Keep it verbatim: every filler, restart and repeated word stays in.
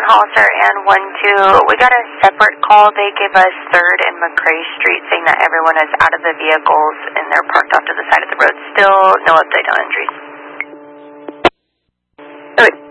Hollister and one two. We got a separate call. They gave us third and McCrae Street saying that everyone is out of the vehicles and they're parked off to the side of the road. Still no update on injuries. Okay.